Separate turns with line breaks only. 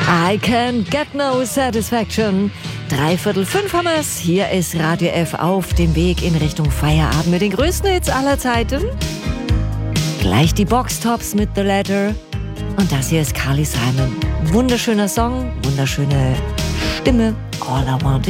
I can get no satisfaction. 4:45 haben wir's. Hier ist Radio F auf dem Weg in Richtung Feierabend mit den größten Hits aller Zeiten. Gleich die Boxtops mit The Letter. Und das hier ist Carly Simon. Wunderschöner Song, wunderschöne Stimme. All I want